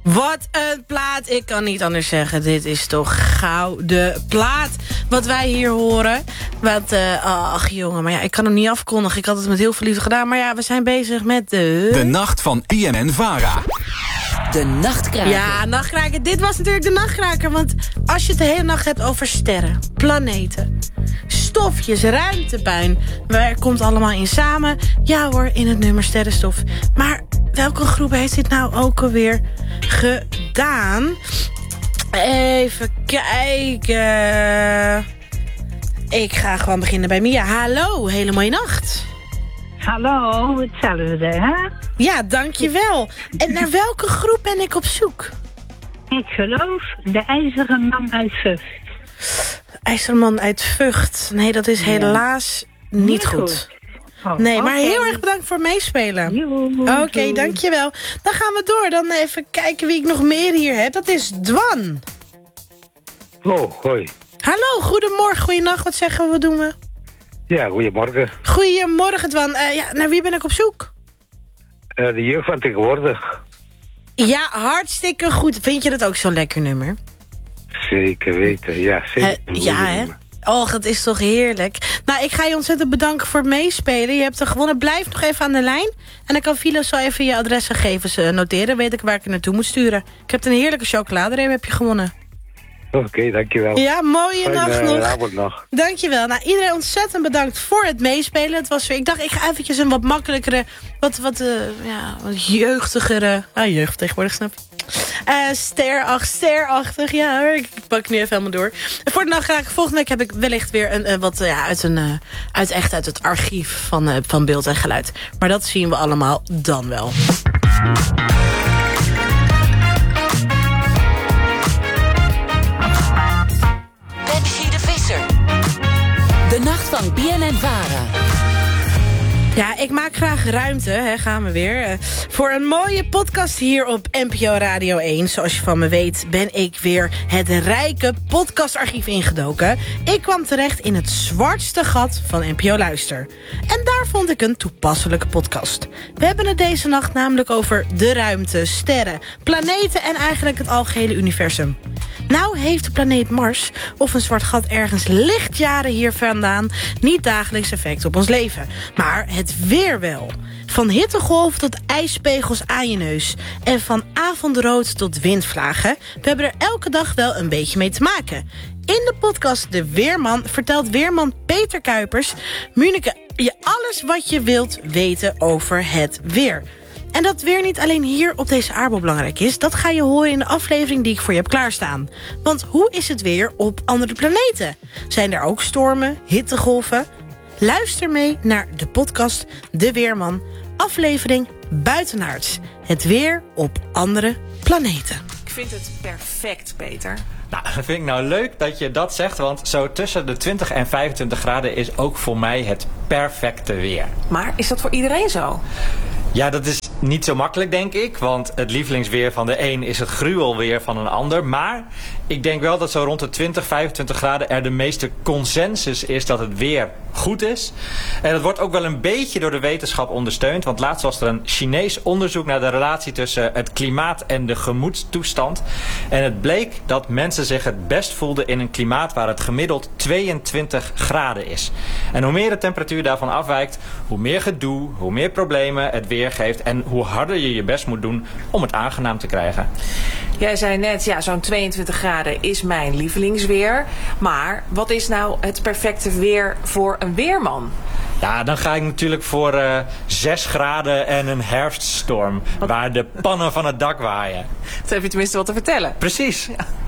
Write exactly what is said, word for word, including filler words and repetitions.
Wat een plaat. Ik kan niet anders zeggen. Dit is toch gouden plaat wat wij hier horen. Want, uh, ach jongen, maar ja, ik kan hem niet afkondigen. Ik had het met heel veel liefde gedaan. Maar ja, we zijn bezig met de... De nacht van B N N Vara. De Nachtkraker. Ja, Nachtkraker. Dit was natuurlijk de Nachtkraker. Want als je het de hele nacht hebt over sterren, planeten, stofjes, ruimtepuin, waar komt allemaal in samen? Ja hoor, in het nummer Sterrenstof. Maar welke groep heeft dit nou ook alweer gedaan? Even kijken. Ik ga gewoon beginnen bij Mia. Hallo, hele mooie nacht. Hallo, hetzelfde, hè? Ja, dankjewel. En naar welke groep ben ik op zoek? Ik geloof de IJzeren Man uit Vught. IJzeren Man uit Vught. Nee, dat is helaas niet, niet goed. goed. Oh, nee, maar okay. heel erg bedankt voor het meespelen. Oké, okay, dankjewel. Dan gaan we door. Dan even kijken wie ik nog meer hier heb. Dat is Dwan. Oh, hoi. Hallo, goedemorgen, goeienacht. Wat zeggen we, wat doen we? Ja, goedemorgen. Goedemorgen, Dwan. Uh, ja, naar wie ben ik op zoek? Uh, de jeugd van tegenwoordig. Ja, hartstikke goed. Vind je dat ook zo'n lekker nummer? Zeker weten, ja. Zeker. Uh, ja, hè? Oh, dat is toch heerlijk. Nou, ik ga je ontzettend bedanken voor het meespelen. Je hebt er gewonnen. Blijf nog even aan de lijn. En dan kan Philo zo even je adresgegevens uh, noteren. Weet ik waar ik er naartoe moet sturen. Ik heb een heerlijke chocoladereep, heb je gewonnen. Oké, okay, dankjewel. Ja, mooie Fijne, nacht uh, nog. avond nog. Dankjewel. Nou, iedereen ontzettend bedankt voor het meespelen. Het was weer, ik dacht, ik ga eventjes een wat makkelijkere, wat, wat, uh, ja, wat jeugdigere... Ah, jeugd tegenwoordig, snap je? Uh, sterach, sterachtig, ja hoor. Ik pak nu even helemaal door. En voor de nacht graag, volgende week heb ik wellicht weer een, uh, wat uh, ja, uit, een, uh, uit, echt uit het archief van, uh, van beeld en geluid. Maar dat zien we allemaal dan wel. De nacht van B N N Vara. Ja, ik maak graag ruimte, hè, gaan we weer, uh, voor een mooie podcast hier op N P O Radio één. Zoals je van me weet ben ik weer het rijke podcastarchief ingedoken. Ik kwam terecht in het zwartste gat van N P O Luister. En daar vond ik een toepasselijke podcast. We hebben het deze nacht namelijk over de ruimte, sterren, planeten en eigenlijk het algehele universum. Nou heeft de planeet Mars of een zwart gat ergens lichtjaren hier vandaan niet dagelijks effect op ons leven. Maar het weer wel. Van hittegolven tot ijspegels aan je neus. En van avondrood tot windvlagen. We hebben er elke dag wel een beetje mee te maken. In de podcast De Weerman vertelt weerman Peter Kuipers Munike je alles wat je wilt weten over het weer. En dat weer niet alleen hier op deze aardbol belangrijk is, dat ga je horen in de aflevering die ik voor je heb klaarstaan. Want hoe is het weer op andere planeten? Zijn er ook stormen, hittegolven? Luister mee naar de podcast De Weerman, aflevering Buitenaards. Het weer op andere planeten. Ik vind het perfect, Peter. Nou, dat vind ik nou leuk dat je dat zegt, want zo tussen de twintig en vijfentwintig graden is ook voor mij het perfecte weer. Maar is dat voor iedereen zo? Ja, dat is niet zo makkelijk, denk ik. Want het lievelingsweer van de een is het gruwelweer van een ander. Maar ik denk wel dat zo rond de twintig, vijfentwintig graden er de meeste consensus is dat het weer goed is. En dat wordt ook wel een beetje door de wetenschap ondersteund. Want laatst was er een Chinees onderzoek naar de relatie tussen het klimaat en de gemoedstoestand. En het bleek dat mensen zich het best voelden in een klimaat waar het gemiddeld tweeëntwintig graden is. En hoe meer de temperatuur daarvan afwijkt, hoe meer gedoe, hoe meer problemen het weer geeft en hoe harder je je best moet doen om het aangenaam te krijgen. Jij zei net, ja, zo'n tweeëntwintig graden is mijn lievelingsweer. Maar wat is nou het perfecte weer voor een weerman? Ja, dan ga ik natuurlijk voor uh, zes graden en een herfststorm. Wat? Waar de pannen van het dak waaien. Dan heb je tenminste wat te vertellen. Precies. Ja.